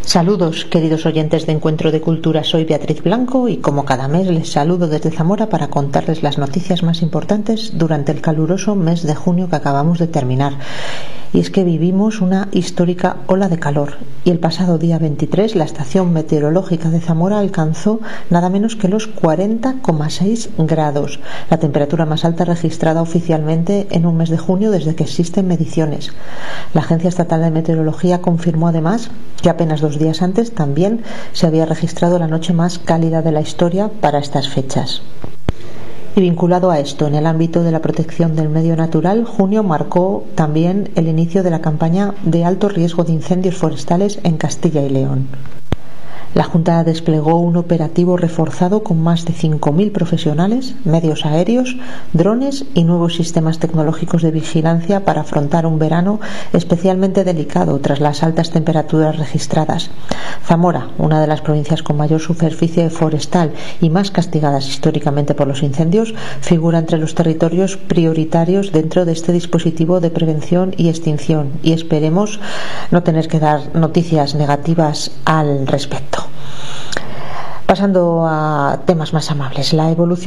Saludos, queridos oyentes de Encuentro de Cultura. Soy Beatriz Blanco y como cada mes les saludo desde Zamora para contarles las noticias más importantes durante el caluroso mes de junio que acabamos de terminar. Y es que vivimos una histórica ola de calor y el pasado día 23 la estación meteorológica de Zamora alcanzó nada menos que los 40,6 grados, la temperatura más alta registrada oficialmente en un mes de junio desde que existen mediciones. La Agencia Estatal de Meteorología confirmó además que apenas 2 días antes también se había registrado la noche más cálida de la historia para estas fechas. Y vinculado a esto, en el ámbito de la protección del medio natural, junio marcó también el inicio de la campaña de alto riesgo de incendios forestales en Castilla y León. La Junta desplegó un operativo reforzado con más de 5.000 profesionales, medios aéreos, drones y nuevos sistemas tecnológicos de vigilancia para afrontar un verano especialmente delicado tras las altas temperaturas registradas. Zamora, una de las provincias con mayor superficie forestal y más castigadas históricamente por los incendios, figura entre los territorios prioritarios dentro de este dispositivo de prevención y extinción, y esperemos no tener que dar noticias negativas al respecto. Pasando a temas más amables, la evolución